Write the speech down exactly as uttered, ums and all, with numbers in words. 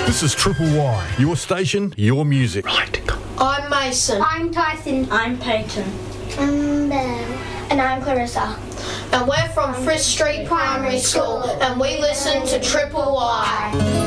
This is Triple Y, your station, your music. Right. I'm Mason. I'm Tyson. I'm Peyton. I'm Belle. And I'm Clarissa. And we're from Frith Street Primary School, and we listen to Triple Y.